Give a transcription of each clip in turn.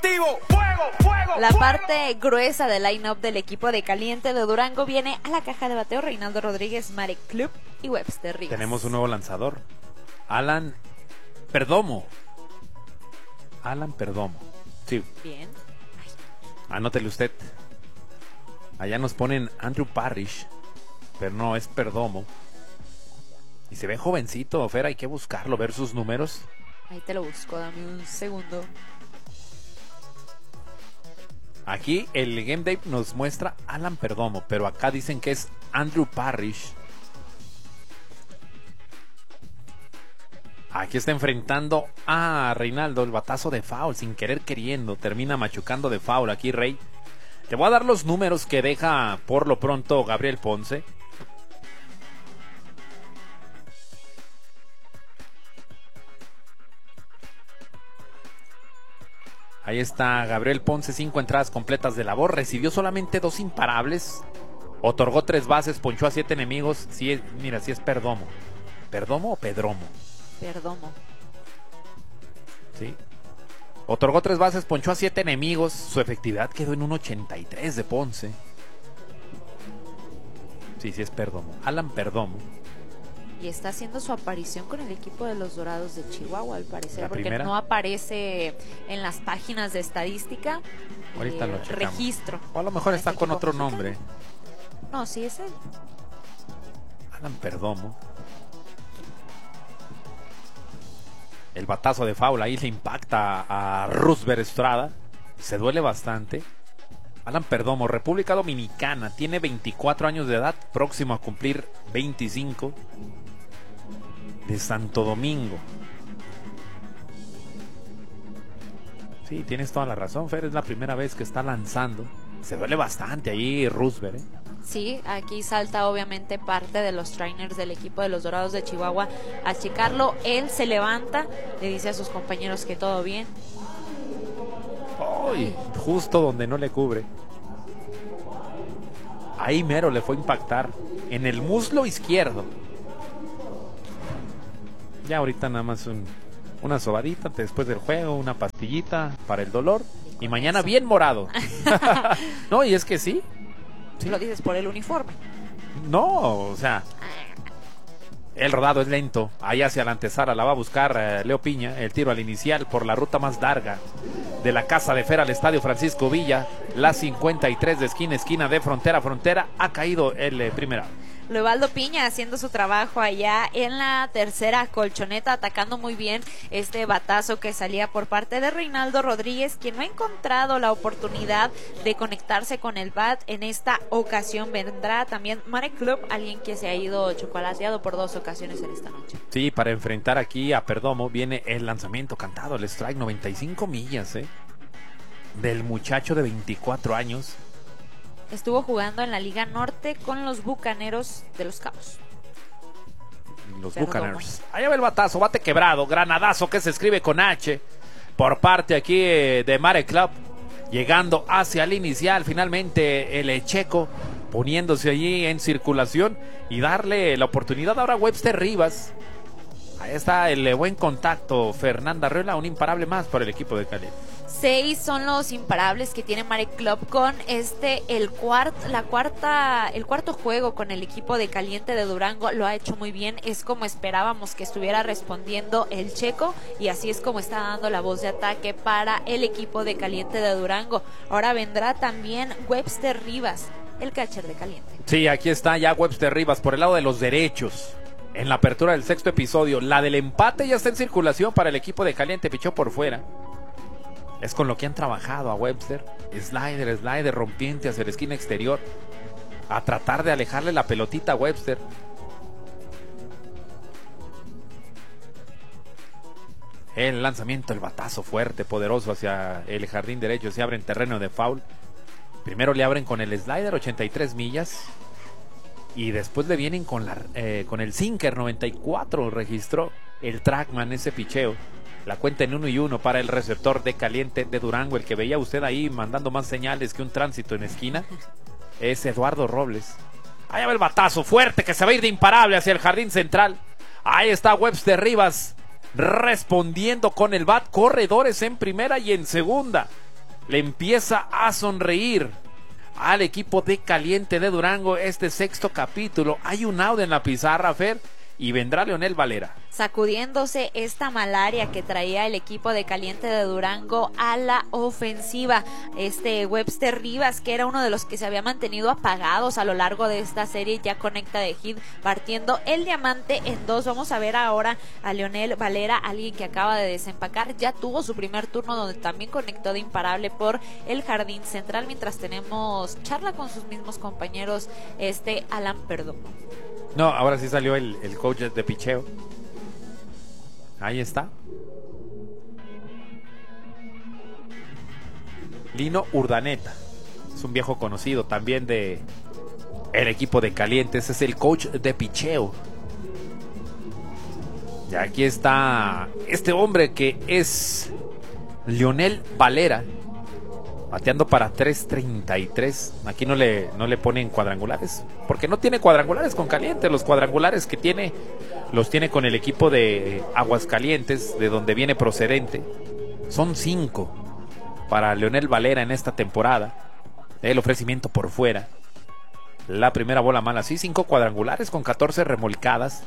La parte gruesa del line-up del equipo de Caliente de Durango viene a la caja de bateo Reinaldo Rodríguez, Marek Club y Webster Rivas. Tenemos un nuevo lanzador, Alan Perdomo. Sí. Bien. Anótele usted. Allá nos ponen Andrew Parrish, pero no, es Perdomo. Y se ve jovencito, Fer, hay que buscarlo, ver sus números. Ahí te lo busco, dame un segundo. Aquí el Game Day nos muestra Alan Perdomo, pero acá dicen que es Andrew Parrish. Aquí está enfrentando a Reinaldo, el batazo de foul, sin querer queriendo, termina machucando de foul aquí Rey. Te voy a dar los números que deja por lo pronto Gabriel Ponce. Ahí está Gabriel Ponce, 5 entradas completas de labor, recibió solamente 2 imparables, otorgó 3 bases, ponchó a 7 enemigos. Sí, mira, sí es Perdomo. ¿Perdomo o Pedromo? Perdomo. Sí. Otorgó 3 bases, ponchó a 7 enemigos, su efectividad quedó en un 83 de Ponce. Sí, sí es Perdomo. Alan Perdomo. Y está haciendo su aparición con el equipo de los Dorados de Chihuahua, al parecer, porque primera no aparece en las páginas de estadística. Ahorita lo checamos. Registro. O a lo mejor está con otro nombre. No, sí es él. Alan Perdomo. El batazo de foul ahí le impacta a Roosevelt Estrada. Se duele bastante. Alan Perdomo, República Dominicana, tiene 24 años de edad, próximo a cumplir 25. De Santo Domingo. Sí, tienes toda la razón, Fer, es la primera vez que está lanzando. Se duele bastante ahí Roosevelt, ¿eh? Sí, aquí salta obviamente parte de los trainers del equipo de los Dorados de Chihuahua a checarlo. Él se levanta, le dice a sus compañeros que todo bien. ¡Ay! Justo donde no le cubre. Ahí mero le fue a impactar en el muslo izquierdo. Ya ahorita nada más una sobadita después del juego, una pastillita para el dolor y mañana bien morado. No, y es que sí. Lo dices por el uniforme. No, o sea, el rodado es lento. Ahí hacia la antesala la va a buscar Leo Piña. El tiro al inicial por la ruta más larga de la Casa de Fer al Estadio Francisco Villa. La 53 de esquina a esquina, de frontera a frontera. Ha caído el primero. Leobaldo Piña haciendo su trabajo allá en la tercera colchoneta, atacando muy bien este batazo que salía por parte de Reinaldo Rodríguez, quien no ha encontrado la oportunidad de conectarse con el bat. En esta ocasión vendrá también Marek Club, alguien que se ha ido chocolateado por 2 ocasiones en esta noche. Sí, para enfrentar aquí a Perdomo viene el lanzamiento cantado, el strike, 95 millas, del muchacho de 24 años. Estuvo jugando en la Liga Norte con los Bucaneros de Los Cabos. Los Buccaneers. Allá va el batazo, bate quebrado, granadazo que se escribe con H por parte aquí de Marek Club, llegando hacia el inicial. Finalmente el checo poniéndose allí en circulación y darle la oportunidad ahora a Webster Rivas. Ahí está el buen contacto, Fernanda Arreola, un imparable más para el equipo de Cali. 6 son los imparables que tiene Marek Club con el cuarto juego con el equipo de Caliente de Durango. Lo ha hecho muy bien, es como esperábamos que estuviera respondiendo el checo, y así es como está dando la voz de ataque para el equipo de Caliente de Durango. Ahora vendrá también Webster Rivas, el catcher de Caliente. Sí, aquí está ya Webster Rivas por el lado de los derechos. En la apertura del 6º episodio, la del empate ya está en circulación para el equipo de Caliente, pichó por fuera. Es con lo que han trabajado a Webster. Slider rompiente hacia la esquina exterior. A tratar de alejarle la pelotita a Webster. El lanzamiento, el batazo fuerte, poderoso hacia el jardín derecho. Se abre en terreno de foul. Primero le abren con el slider, 83 millas. Y después le vienen con el sinker, 94. Registró el trackman ese picheo. La cuenta en 1-1 para el receptor de Caliente de Durango. El que veía usted ahí mandando más señales que un tránsito en esquina es Eduardo Robles. Ahí va el batazo fuerte que se va a ir de imparable hacia el jardín central. Ahí está Webster Rivas respondiendo con el bat. Corredores en primera y en segunda. le empieza a sonreír al equipo de Caliente de Durango este sexto capítulo. Hay un out en la pizarra, Fer, y vendrá Leonel Valera. Sacudiéndose esta malaria que traía el equipo de Caliente de Durango a la ofensiva. Webster Rivas, que era uno de los que se había mantenido apagados a lo largo de esta serie, ya conecta de hit, partiendo el diamante en dos. Vamos a ver ahora a Leonel Valera, alguien que acaba de desempacar. Ya tuvo su primer turno donde también conectó de imparable por el jardín central, mientras tenemos charla con sus mismos compañeros, Alan Perdomo. No, ahora sí salió el coach de picheo. Ahí está. Lino Urdaneta. Es un viejo conocido también de el equipo de Caliente. Ese es el coach de picheo. Y aquí está este hombre que es Leonel Valera, bateando para 3.33. Aquí no le ponen cuadrangulares, porque no tiene cuadrangulares con Caliente. Los cuadrangulares que tiene, los tiene con el equipo de Aguascalientes, de donde viene procedente. Son 5 para Leonel Valera en esta temporada. El ofrecimiento por fuera. La primera bola mala, sí, 5 cuadrangulares con 14 remolcadas.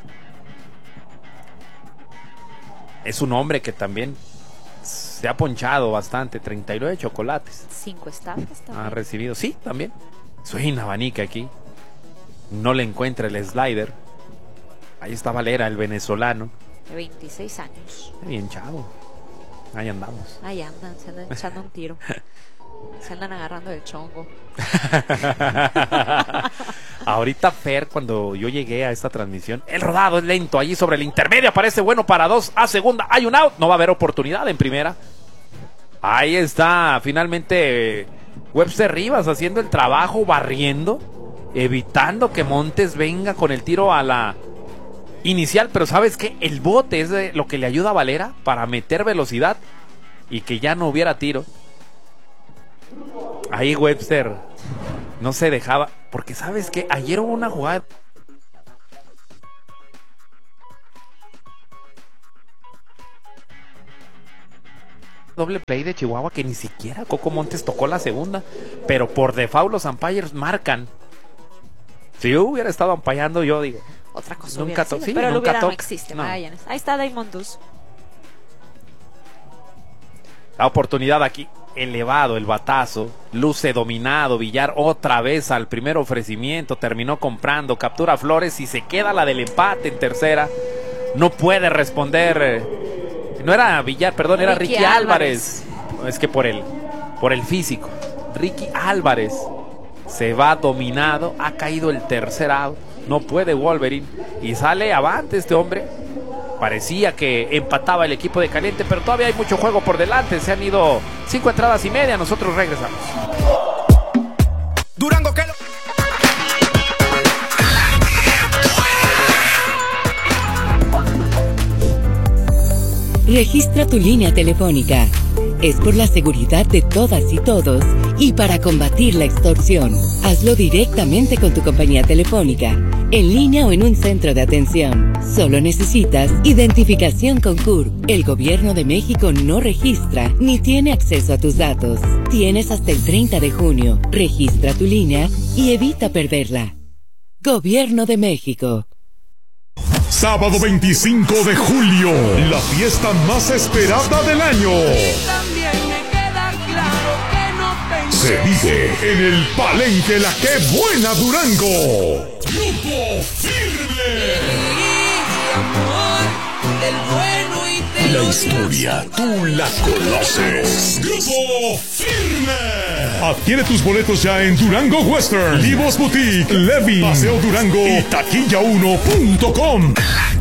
Es un hombre que también se ha ponchado bastante, 39 chocolates. 5 estafas también. Ha recibido, sí, también. Soy una abanica aquí. No le encuentra el slider. Ahí está Valera, el venezolano. De 26 años. Bien chavo. Ahí andamos. Ahí andan, se andan echando un tiro. Se andan agarrando el chongo. Ahorita, Fer, cuando yo llegué a esta transmisión, el rodado es lento. Allí sobre el intermedio aparece bueno para 2 a segunda. Hay un out. No va a haber oportunidad en primera. Ahí está, finalmente Webster Rivas haciendo el trabajo, barriendo, evitando que Montes venga con el tiro a la inicial. Pero ¿sabes qué? El bote es lo que le ayuda a Valera para meter velocidad y que ya no hubiera tiro. Ahí Webster no se dejaba, porque ¿sabes qué? Ayer hubo una jugada doble play de Chihuahua que ni siquiera Coco Montes tocó la segunda, pero por default los umpires marcan. Si yo hubiera estado umpayando, yo digo, otra cosa nunca sido, sí, pero nunca no existe. No. Ahí está Damon Dus. La oportunidad aquí, elevado el batazo, luce dominado. Villar otra vez al primer ofrecimiento, terminó comprando, captura Flores y se queda la del empate en tercera. No puede responder. No era Villar, perdón, era Ricky Álvarez. Es que por el físico. Ricky Álvarez se va dominado, ha caído el tercer out, no puede Wolverine y sale avante este hombre. Parecía que empataba el equipo de Caliente, pero todavía hay mucho juego por delante. Se han ido 5 entradas y media. Nosotros regresamos. Durango, que Registra tu línea telefónica. Es por la seguridad de todas y todos y para combatir la extorsión. Hazlo directamente con tu compañía telefónica, en línea o en un centro de atención. Solo necesitas identificación con CURP. El Gobierno de México no registra ni tiene acceso a tus datos. Tienes hasta el 30 de junio. Registra tu línea y evita perderla. Gobierno de México. sábado 25 de julio, la fiesta más esperada del año. También me queda claro que no tengo. Se vive en el Palenque La Que Buena Durango. Grupo Firme. Amor del bueno y del La historia tú la conoces. Grupo Firme. Adquiere tus boletos ya en Durango Western, Livos Boutique, Levin, Paseo Durango y taquilla1.com.